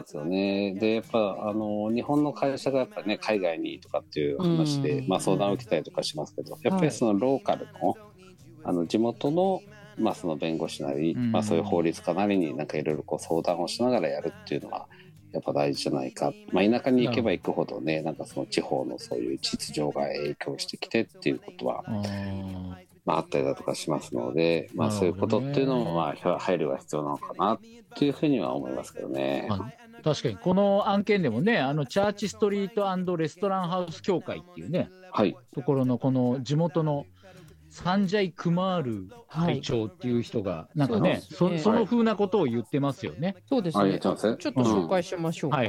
ますよね。で、やっぱ、日本の会社がやっぱね、海外にとかっていう話で、まあ相談を受けたりとかしますけど、やっぱりそのローカルの、地元の、まあその弁護士なり、まあそういう法律家なりになんかいろいろこう相談をしながらやるっていうのは、やっぱ大事じゃないか。まあ田舎に行けば行くほどね、なんかその地方のそういう秩序が影響してきてっていうことは、まああったりだとかしますので、まあそういうことっていうのも、まあ配慮が必要なのかなっていうふうには思いますけどね。 確かに、この案件でもね、チャーチストリート&レストランハウス協会っていうね、ところのこの地元のサンジャイ・クマール会長っていう人が、なんかね、その風なことを言ってますよね。 そうですね。ちょっと紹介しましょうか。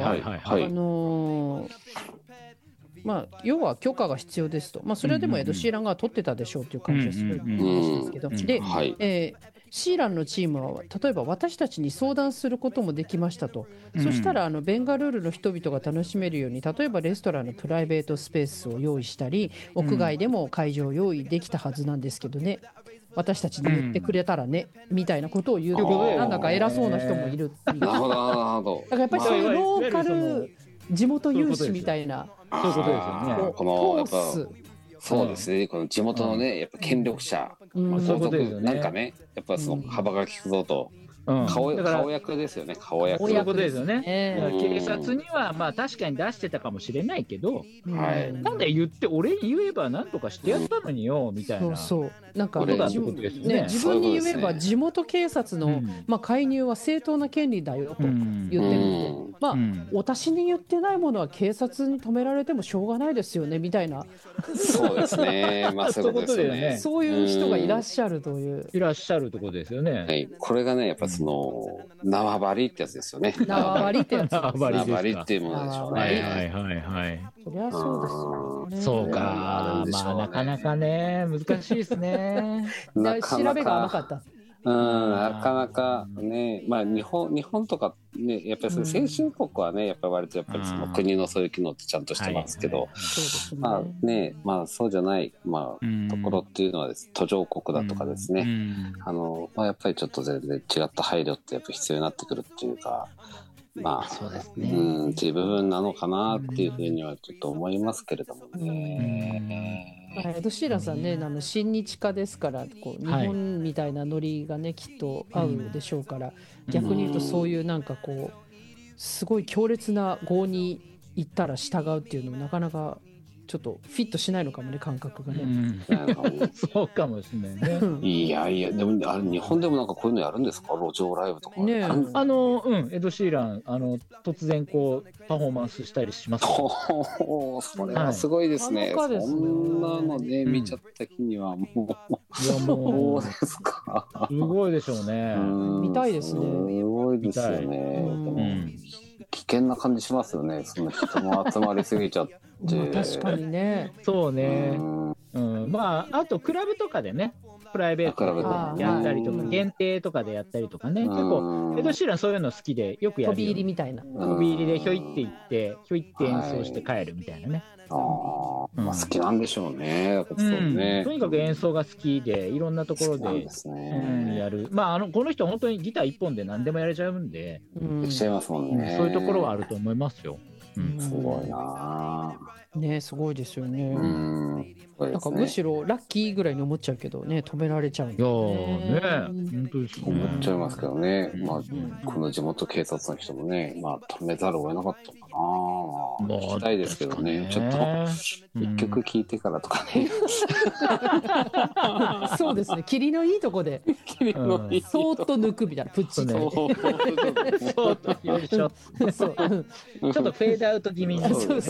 まあ、要は許可が必要ですと。まあ、それはでもエド・シーランが取ってたでしょうという感じでする話ですけど。で、シーランのチームは、例えば私たちに相談することもできましたと。そしたら、ベンガルールの人々が楽しめるように、例えばレストランのプライベートスペースを用意したり、屋外でも会場を用意できたはずなんですけどね。私たちに言ってくれたらね、みたいなことを言うと、なんだか偉そうな人もいるっていう。 なるほど、なるほど。 だからやっぱりそういうローカル地元有志みたいな、 そういうことですよね。 このやっぱそうですね、この地元のね、やっぱ権力者、皇族なんかね、やっぱその幅が利くぞと。顔役ですよね、顔役。 そういうことですよね。警察にはまあ確かに出してたかもしれないけど、なんで言って俺に言えば何とかしてやったのによみたいな。 そうなんか自分に言えば地元警察のまあ介入は正当な権利だよと言ってるので、まあ私に言ってないものは警察に止められてもしょうがないですよねみたいな。 そうですね。まあそういうことですよね。 そういう人がいらっしゃるという。 いらっしゃるところですよね。 はい。これがね、やっぱその縄張りってやつですよね。 縄張りってやつ。 縄張りっていうものでしょうね。 はい。 そりゃそうですよね。 そうか。まあなかなかね、難しいですね。 調べが甘かった。 なかなかね、まあ日本とかね、やっぱり先進国はね、やっぱり割とやっぱりその国のそういう機能ってちゃんとしてますけど、まあね、まあそうじゃない、まあところっていうのはです、途上国だとかですね、まあやっぱりちょっと全然違った配慮ってやっぱ必要になってくるっていうか、まあ、そうですね。っていう部分なのかなっていうふうにはちょっと思いますけれどもね。 エド・シーランさんね、親日家ですから、こう日本みたいなノリがね、きっと合うでしょうから、逆に言うとそういうなんかこう、すごい強烈な郷に行ったら従うっていうのもなかなかちょっとフィットしないのかもね、感覚がね。 そうかもしれないね。 いや、でもあれ日本でもなんかこういうのやるんですか、路上ライブとか。ね、 エド・シーラン突然こうパフォーマンスしたりします。 それはすごいですね。そんなのね、見ちゃった日にはもう。いやもうですか。 すごいでしょうね。 見たいですね。 すごいですよね。危険な感じしますよね。その人も集まりすぎちゃって。 確かにね。 そうね。まああとクラブとかでね、プライベートでやったりとか、限定とかでやったりとかね、結構エド・シーランそういうの好きでよくやる。 飛び入りみたいな。 飛び入りでひょいって行ってひょいって演奏して帰るみたいなね。 好きなんでしょうね。 とにかく演奏が好きでいろんなところでやる。まあこの人本当にギター一本で何でもやれちゃうんで、 できちゃいますもんね。 そういうところはあると思いますよ。 すごいな。 ね、すごいですよね。なんかむしろラッキーぐらいに思っちゃうけどね、止められちゃうんだね。本当ですね。 思っちゃいますけどね。まあこの地元警察の人もね、まあ止めざるを得なかったのかな。聞きたいですけどね。ちょっと一曲聴いてからとかね。 そうですね。霧のいいとこで、そーっと抜くみたいな、プッチと。 そーっとよいしょ。ちょっとフェードアウト気味に。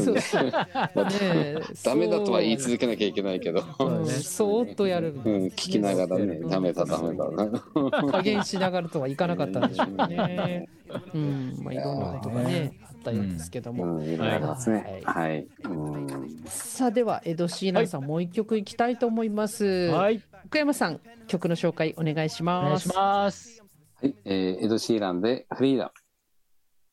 ダメだとは言い続けなきゃいけないけど、 そーっとやる。 聞きながらね、ダメだ。 加減しながらとはいかなかったんでしょうね。まあいろんなことがね、あったようですけども。 はい。 さあではエド・シーランさん、もう一曲いきたいと思います。奥山さん、曲の紹介お願いします。 お願いします。 はい、エド・シーランでフリーダム。